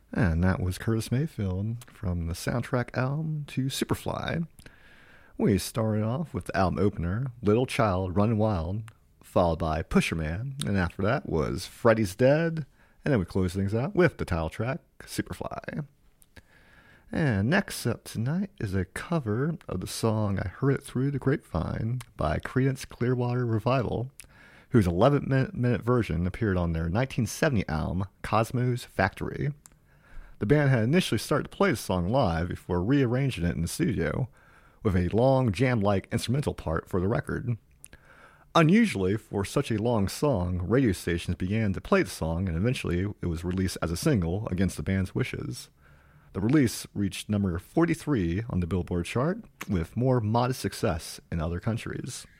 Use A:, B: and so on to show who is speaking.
A: And that was Curtis Mayfield from the soundtrack album to Superfly. We started off with the album opener, Little Child Running Wild, followed by Pusher Man, and after that was Freddy's Dead, and then we closed things out with the title track, Superfly. And next up tonight is a cover of the song I Heard It Through the Grapevine by Creedence Clearwater Revival, whose 11-minute version appeared on their 1970 album, Cosmo's Factory. The band had initially started to play the song live before rearranging it in the studio, with a long jam-like instrumental part for the record. Unusually for such a long song, radio stations began to play the song, and eventually it was released as a single against the band's wishes. The release reached number 43 on the Billboard chart, with more modest success in other countries.